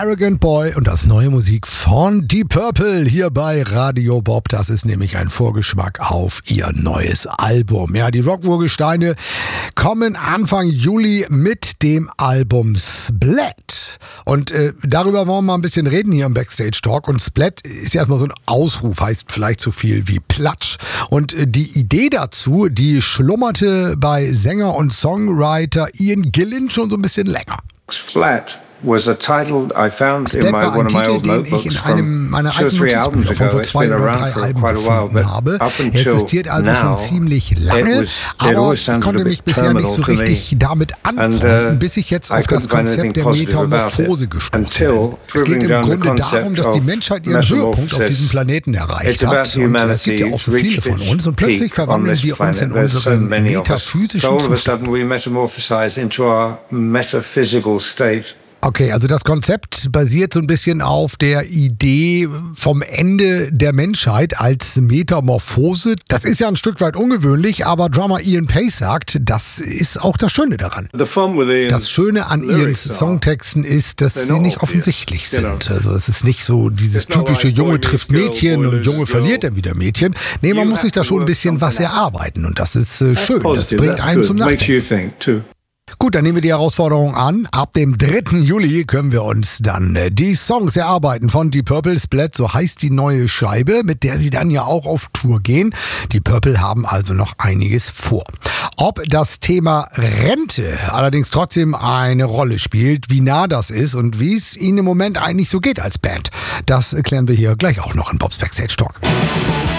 Arrogant Boy und das neue Musik von Deep Purple hier bei Radio Bob. Das ist nämlich ein Vorgeschmack auf ihr neues Album. Ja, die Rock-Urgesteine kommen Anfang Juli mit dem Album Splat. Und darüber wollen wir mal ein bisschen reden hier im Backstage Talk. Und Splat ist ja erstmal so ein Ausruf, heißt vielleicht so viel wie Platsch. Und die Idee dazu, die schlummerte bei Sänger und Songwriter Ian Gillan schon so ein bisschen länger. Splat was a title I found in war one ein of my Titel, old den ich notebooks in from einem meiner 2 or alten 3 albums Notizbücher von ago. vor It's 2 been oder around 3 for Alben quite a while, gefunden but habe. up Er until existiert also schon now, ziemlich lange, it aber always ich sounded konnte a mich bit bisher nicht so terminal to me. richtig damit anfreunden, bis ich jetzt I auf das couldn't find anything Konzept der positive about Metamorphose it gestoßen until bin. Es geht proving im down the Grunde darum, concept dass die of Menschheit ihren Höhepunkt auf diesem Planeten erreicht It's about hat. Und es gibt ja auch so viele von uns. Und plötzlich verwandeln wir uns in unseren metaphysischen So all of a Zustand. sudden we metamorphosize into our metaphysical state. Okay, also das Konzept basiert so ein bisschen auf der Idee vom Ende der Menschheit als Metamorphose. Das ist ja ein Stück weit ungewöhnlich, aber Drummer Ian Pace sagt, das ist auch das Schöne daran. Das Schöne an Ians Songtexten ist, dass sie nicht offensichtlich sind. Also es ist nicht so dieses typische Junge trifft Mädchen und Junge verliert dann wieder Mädchen. Nee, man muss sich da schon ein bisschen was erarbeiten und das ist schön. Das bringt einen zum Nachdenken. Gut, dann nehmen wir die Herausforderung an. Ab dem 3. Juli können wir uns dann die Songs erarbeiten von Deep Purple. Splat, so heißt die neue Scheibe, mit der sie dann ja auch auf Tour gehen. Die Purple haben also noch einiges vor. Ob das Thema Rente allerdings trotzdem eine Rolle spielt, wie nah das ist und wie es ihnen im Moment eigentlich so geht als Band, das klären wir hier gleich auch noch in Bob's Backstage Talk.